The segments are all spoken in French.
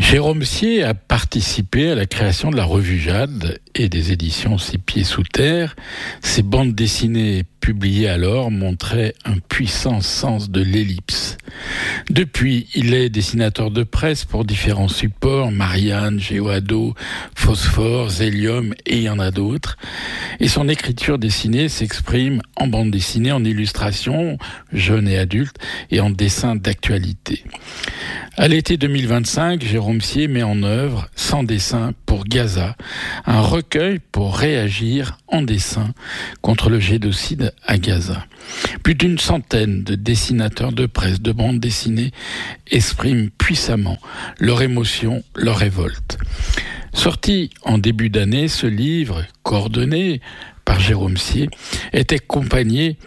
Jérôme Sier a participé à la création de la revue Jade et des éditions Six Pieds sous terre. Ses bandes dessinées publiées alors montraient un puissant sens de l'ellipse. Depuis, il est dessinateur de presse pour différents supports, Marianne, Géoado, Phosphore, Zélium et il y en a d'autres. Et son écriture dessinée s'exprime en bande dessinée, en illustration, jeune et adulte, et en dessin d'actualité. À l'été 2025, Jérôme Sier met en œuvre Sans dessin pour Gaza, un recueil pour réagir en dessin contre le génocide à Gaza. Plus d'une centaine de dessinateurs de presse, de bandes dessinées expriment puissamment leur émotion, leur révolte. Sorti en début d'année, ce livre, coordonné par Jérôme Sier, est accompagné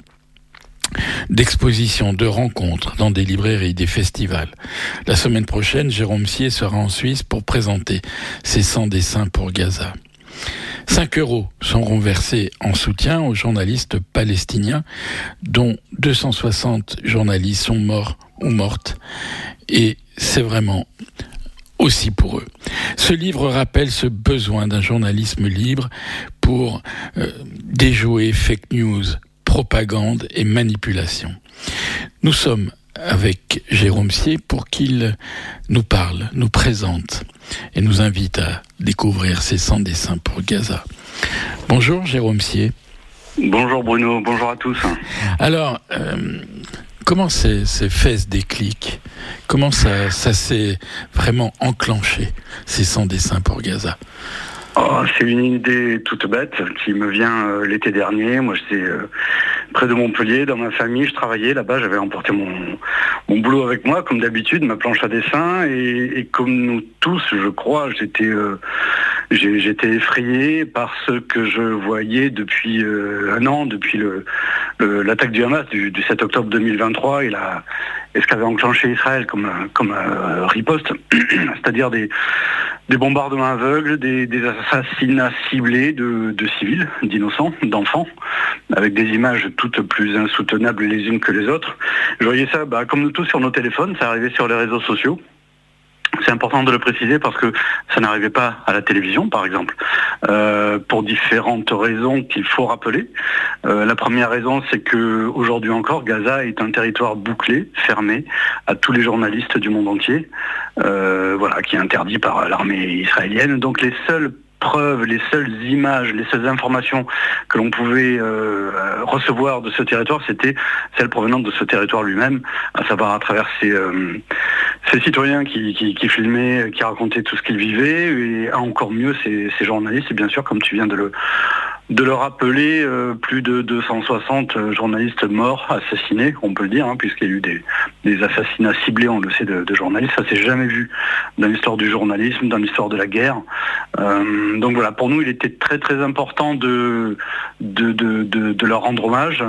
d'expositions, de rencontres dans des librairies, des festivals. La semaine prochaine, Jérôme Sier sera en Suisse pour présenter ses 100 dessins pour Gaza. 5 € seront versés en soutien aux journalistes palestiniens, dont 260 journalistes sont morts ou mortes. Et c'est vraiment aussi pour eux. Ce livre rappelle ce besoin d'un journalisme libre pour déjouer fake news, propagande et manipulation. Nous sommes avec Jérôme Sier pour qu'il nous parle, nous présente et nous invite à découvrir ses 100 dessins pour Gaza. Bonjour Jérôme Sier. Bonjour Bruno, bonjour à tous. Alors, comment s'est fait ce déclic ? Comment ça s'est vraiment enclenché, ces 100 dessins pour Gaza ? C'est une idée toute bête qui me vient l'été dernier. Moi, j'étais près de Montpellier, dans ma famille, je travaillais là-bas, j'avais emporté mon boulot avec moi, comme d'habitude, ma planche à dessin, et comme nous tous, je crois, j'étais effrayé par ce que je voyais depuis un an, depuis l'attaque du Hamas du 7 octobre 2023 et ce qu'avait enclenché Israël comme riposte, c'est-à-dire des bombardements aveugles, des assassinats ciblés de civils, d'innocents, d'enfants, avec des images toutes plus insoutenables les unes que les autres. Je voyais ça, comme nous tous sur nos téléphones, ça arrivait sur les réseaux sociaux. C'est important de le préciser parce que ça n'arrivait pas à la télévision, par exemple, pour différentes raisons qu'il faut rappeler. La première raison, c'est que aujourd'hui encore, Gaza est un territoire bouclé, fermé à tous les journalistes du monde entier, qui est interdit par l'armée israélienne. Donc les seules preuves, les seules images, les seules informations que l'on pouvait recevoir de ce territoire, c'était celles provenant de ce territoire lui-même, à savoir à travers ces citoyens qui filmaient, qui racontaient tout ce qu'ils vivaient, et encore mieux ces journalistes, et bien sûr, comme tu viens de le rappeler, plus de 260 journalistes morts, assassinés, on peut le dire, puisqu'il y a eu des assassinats ciblés, on le sait, de journalistes. Ça s'est jamais vu dans l'histoire du journalisme, dans l'histoire de la guerre. Donc voilà, pour nous, il était très très important de leur rendre hommage.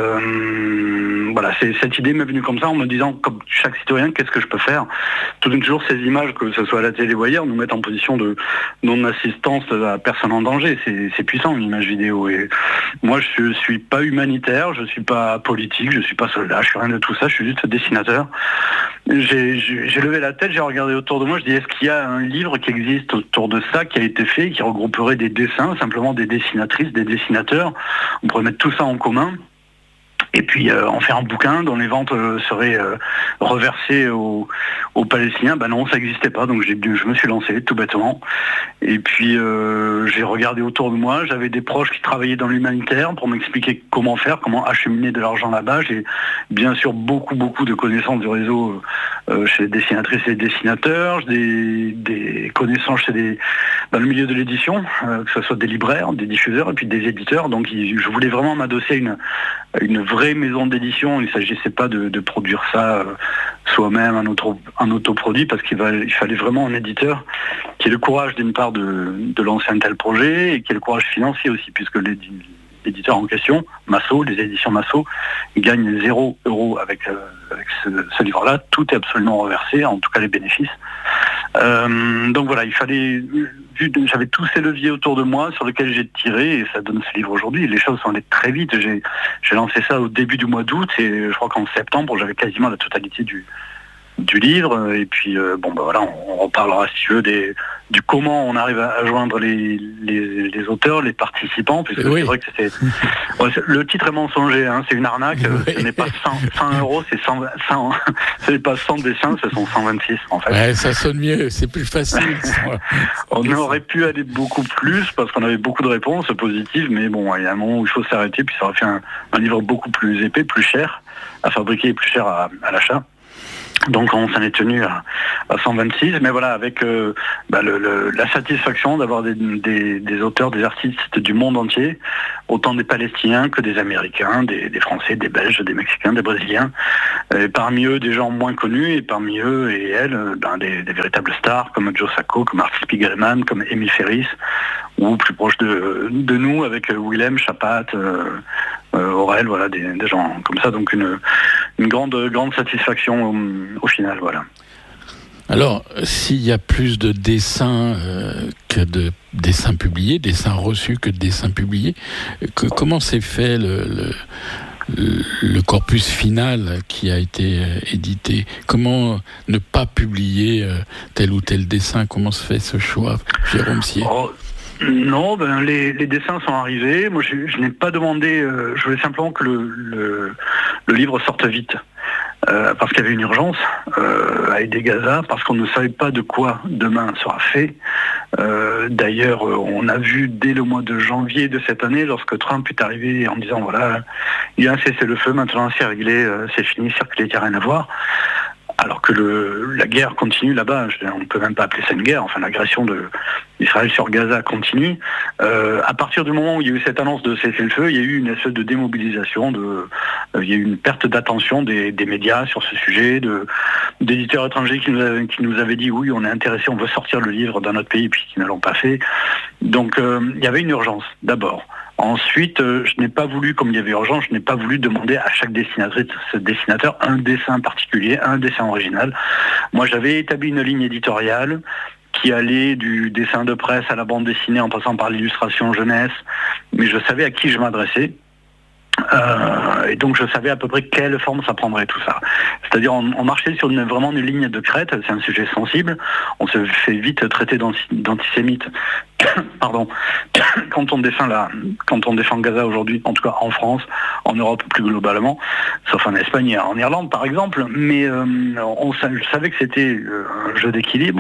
Cette idée m'est venue comme ça, en me disant, comme chaque citoyen, qu'est-ce que je peux faire ? Toujours ces images, que ce soit à la télé ou ailleurs, nous mettent en position de non-assistance à personne en danger. C'est puissant, une image vidéo. Et moi, je suis pas humanitaire, je suis pas politique, je suis pas soldat, je suis rien de tout ça, je suis juste dessinateur. J'ai levé la tête, j'ai regardé autour de moi, je dis, est-ce qu'il y a un livre qui existe autour de ça, qui a été fait, qui regrouperait des dessins, simplement des dessinatrices, des dessinateurs. On pourrait mettre tout ça en commun. Et puis en faire un bouquin dont les ventes seraient reversées aux Palestiniens. Non, ça n'existait pas, donc je me suis lancé tout bêtement. Et puis j'ai regardé autour de moi, j'avais des proches qui travaillaient dans l'humanitaire pour m'expliquer comment faire, comment acheminer de l'argent là-bas. J'ai bien sûr beaucoup de connaissances du réseau chez les dessinatrices et les dessinateurs, des connaissances dans le milieu de l'édition, que ce soit des libraires, des diffuseurs et puis des éditeurs. Donc je voulais vraiment m'adosser à une vraie maison d'édition. Il ne s'agissait pas de produire ça soi-même, un autoproduit, parce qu'il fallait vraiment un éditeur qui ait le courage d'une part de lancer un tel projet et qui ait le courage financier aussi, puisque l'éditeur en question, Massot, les éditions Massot, gagnent 0 € avec ce livre-là. Tout est absolument reversé, en tout cas les bénéfices. Donc voilà, j'avais tous ces leviers autour de moi sur lesquels j'ai tiré, et ça donne ce livre aujourd'hui. Les choses sont allées très vite. J'ai lancé ça au début du mois d'août, et je crois qu'en septembre, j'avais quasiment la totalité du livre. Et puis, voilà, on reparlera, si tu veux, du comment on arrive à joindre les auteurs, les participants, puisque c'est vrai que le titre est mensonger, hein, c'est une arnaque. Ce n'est pas 100 €, c'est 100, ce n'est pas 100 dessins, ce sont 126 en fait. Ouais, ça sonne mieux, c'est plus facile. On aurait pu aller beaucoup plus parce qu'on avait beaucoup de réponses positives, mais bon, il y a un moment où il faut s'arrêter, puis ça aurait fait un livre beaucoup plus épais, plus cher à fabriquer et plus cher à l'achat. Donc on s'en est tenu à 126, mais voilà, avec la satisfaction d'avoir des auteurs, des artistes du monde entier, autant des Palestiniens que des Américains, des Français, des Belges, des Mexicains, des Brésiliens, et parmi eux des gens moins connus, et parmi eux et elles, des véritables stars comme Joe Sacco, comme Art Spiegelman, comme Émile Ferris, ou plus proche de nous avec Willem, Chapat, Aurel, voilà, des gens comme ça, donc une grande satisfaction au final, voilà. Alors, s'il y a plus de dessins que de dessins publiés, dessins reçus que de dessins publiés, comment s'est fait le corpus final qui a été édité? Comment ne pas publier tel ou tel dessin? Comment se fait ce choix, Jérôme Sier? Non, les dessins sont arrivés. Moi, je n'ai pas demandé. Je voulais simplement que le livre sorte vite. Parce qu'il y avait une urgence à aider Gaza, parce qu'on ne savait pas de quoi demain sera fait. D'ailleurs, on a vu dès le mois de janvier de cette année, lorsque Trump est arrivé en disant voilà, il y a un cessez-le-feu, maintenant c'est réglé, c'est fini, circuler, il n'y a rien à voir. Alors que la guerre continue là-bas, on ne peut même pas appeler ça une guerre, enfin l'agression d'Israël sur Gaza continue. À partir du moment où il y a eu cette annonce de cessez-le-feu, il y a eu une espèce de démobilisation, il y a eu une perte d'attention des médias sur ce sujet, d'éditeurs étrangers qui nous avaient dit oui, on est intéressé, on veut sortir le livre dans notre pays, puis qui ne l'ont pas fait. Donc il y avait une urgence, d'abord. Ensuite, je n'ai pas voulu, comme il y avait urgence, je n'ai pas voulu demander à chaque dessinateur un dessin particulier, un dessin original. Moi, j'avais établi une ligne éditoriale qui allait du dessin de presse à la bande dessinée en passant par l'illustration jeunesse, mais je savais à qui je m'adressais. Et donc je savais à peu près quelle forme ça prendrait tout ça. C'est-à-dire on marchait sur vraiment une ligne de crête, c'est un sujet sensible, on se fait vite traiter d'antisémite pardon, quand on défend Gaza aujourd'hui, en tout cas en France, en Europe plus globalement, sauf en Espagne et en Irlande par exemple, mais je savais que c'était un jeu d'équilibre.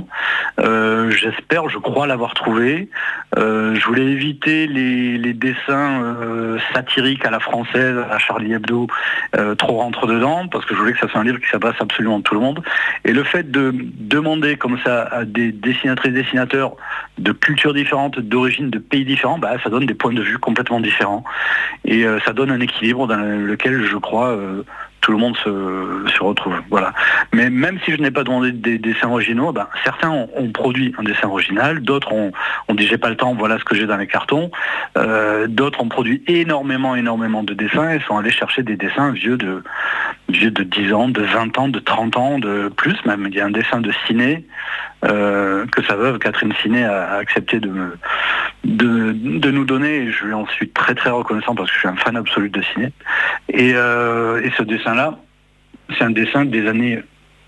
Je crois l'avoir trouvé. Je voulais éviter les dessins satiriques à la française, à Charlie Hebdo, trop rentre dedans, parce que je voulais que ça soit un livre qui s'adresse absolument à tout le monde. Et le fait de demander comme ça à des dessinatrices, dessinateurs de cultures différentes, d'origines, de pays différents, ça donne des points de vue complètement différents. Et ça donne un équilibre dans lequel, je crois, tout le monde se retrouve. Voilà. Mais même si je n'ai pas demandé des dessins originaux, certains ont produit un dessin original, d'autres ont dit j'ai pas le temps, voilà ce que j'ai dans les cartons. D'autres ont produit énormément de dessins et sont allés chercher des dessins vieux de 10 ans, de 20 ans, de 30 ans, de plus même. Il y a un dessin de Ciné que sa veuve Catherine Ciné a accepté de nous donner, et je lui en suis très très reconnaissant parce que je suis un fan absolu de Ciné. Et ce dessin-là, c'est un dessin des années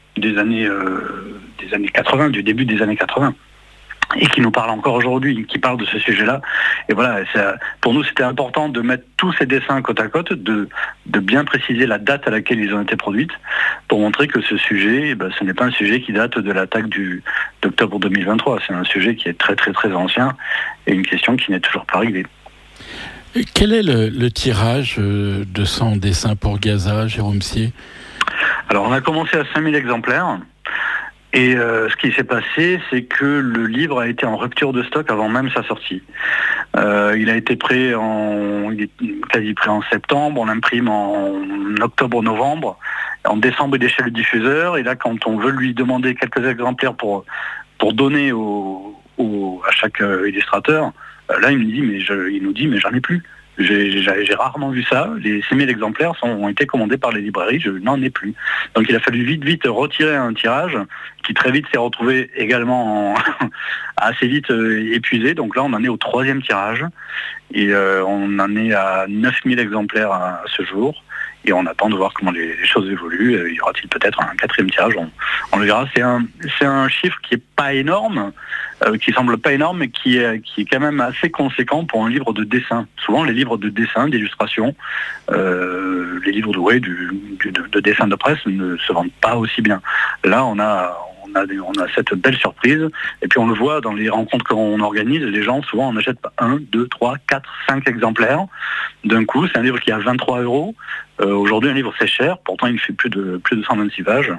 80, du début des années 80. Et qui nous parle encore aujourd'hui, qui parle de ce sujet-là. Et voilà, pour nous, c'était important de mettre tous ces dessins côte à côte, de bien préciser la date à laquelle ils ont été produits, pour montrer que ce sujet, ce n'est pas un sujet qui date de l'attaque d'octobre 2023. C'est un sujet qui est très très très ancien, et une question qui n'est toujours pas réglée. Quel est le tirage de 100 dessins pour Gaza, Jérôme Sier? Alors, on a commencé à 5000 exemplaires. Et ce qui s'est passé, c'est que le livre a été en rupture de stock avant même sa sortie. Il a été prêt il est quasi prêt en septembre, on l'imprime en octobre-novembre. En décembre, il est chez le diffuseur. Et là, quand on veut lui demander quelques exemplaires pour donner à chaque illustrateur, là, il nous dit, mais j'en ai plus. J'ai rarement vu ça. Les 6000 exemplaires ont été commandés par les librairies, je n'en ai plus. Donc il a fallu vite retirer un tirage qui très vite s'est retrouvé également assez vite épuisé. Donc là on en est au 3e tirage et on en est à 9000 exemplaires à ce jour. et on attend de voir comment les choses évoluent. Y aura-t-il peut-être un 4e tirage, on le verra. C'est un chiffre qui est pas énorme, qui semble pas énorme, mais qui est quand même assez conséquent pour un livre de dessin. Souvent, les livres de dessin, d'illustration, les livres de dessin de presse ne se vendent pas aussi bien. Là, on a cette belle surprise, et puis on le voit dans les rencontres qu'on organise, les gens souvent en achètent 1, 2, 3, 4, 5 exemplaires d'un coup. C'est un livre qui a 23 €. Aujourd'hui, un livre c'est cher, pourtant il fait plus de 126 pages.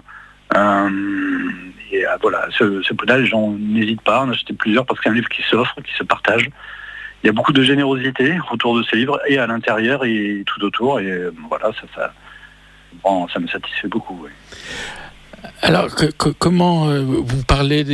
Voilà, ce prix-là, les gens n'hésitent pas à en acheter plusieurs parce que c'est un livre qui s'offre, qui se partage. Il y a beaucoup de générosité autour de ces livres, et à l'intérieur et tout autour, et voilà, ça me satisfait beaucoup. Ouais. Alors, comment vous parlez